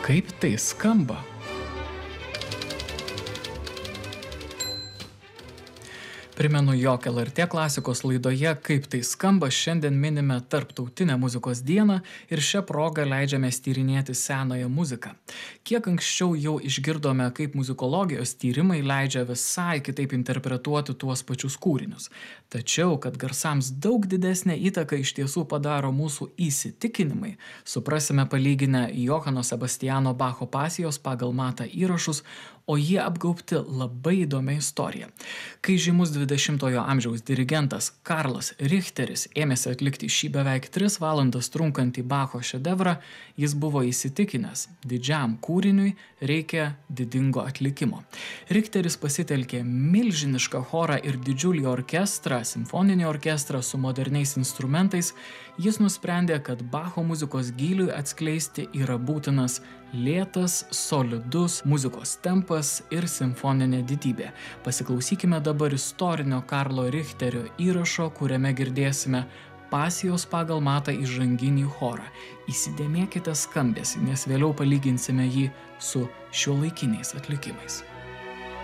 Kaip tai skamba? Primenu, jog LRT klasikos laidoje Kaip tai skamba šiandien minime Tarptautinę muzikos dieną ir šią progą leidžiamės tyrinėti senąją muziką. Kiek anksčiau jau išgirdome, kaip muzikologijos tyrimai leidžia visai kitaip interpretuoti tuos pačius kūrinius. Tačiau, kad garsams daug didesnę įtaką iš tiesų padaro mūsų įsitikinimai, suprasime palyginę Johano Sebastiano Bacho pasijos pagal matą įrašus, o jie apgaubti labai įdomią istoriją. Kai žymus 20-ojo amžiaus dirigentas Karlas Richteris ėmėsi atlikti šį beveik 3 valandas trunkantį Bacho šedevrą, jis buvo įsitikinęs, didžiam kūriniui reikia didingo atlikimo. Richteris pasitelkė milžinišką chorą ir didžiulį orkestrą, simfoninį orkestrą su moderniais instrumentais. Jis nusprendė, kad Bacho muzikos gyliui atskleisti yra būtinas lėtas, solidus muzikos tempas ir simfoninė didybė. Pasiklausykime dabar istorinio Karlo Richterio įrašo, kuriame girdėsime pasijos pagal matą įžanginį chorą. Įsidėmėkite skambesį, nes vėliau palyginsime jį su šiuolaikiniais atlikimais.